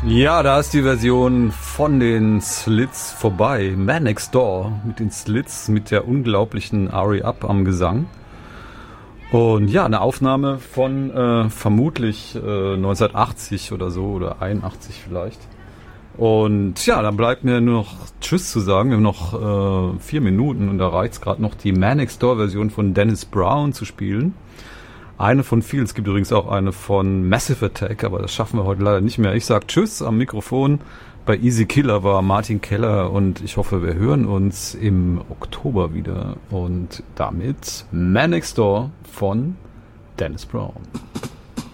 Ja, da ist die Version von den Slits vorbei. Man Next Door mit den Slits, mit der unglaublichen Ari Up am Gesang. Und ja, eine Aufnahme von vermutlich 1980 oder so oder 81 vielleicht. Und ja, dann bleibt mir nur noch Tschüss zu sagen. Wir haben noch 4 Minuten und da reicht es gerade noch, die Man Next Door Version von Dennis Brown zu spielen. Eine von vielen. Es gibt übrigens auch eine von Massive Attack, aber das schaffen wir heute leider nicht mehr. Ich sag Tschüss am Mikrofon. Bei Easy Killer war Martin Keller und ich hoffe, wir hören uns im Oktober wieder. Und damit Man Next Door von Dennis Brown.